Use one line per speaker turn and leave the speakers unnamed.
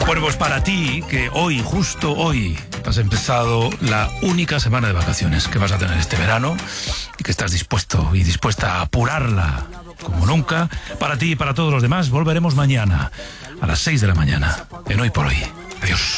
Bueno, pues para ti, que hoy, justo hoy, has empezado la única semana de vacaciones que vas a tener este verano y que estás dispuesto y dispuesta a apurarla como nunca, para ti y para todos los demás, volveremos mañana a las 6 de la mañana en Hoy por Hoy. Adiós.